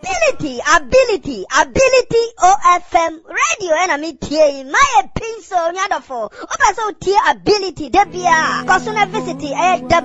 Ability, OFM, radio, and my pin so nyadofo. Opa so ability, debia, cosuna visity,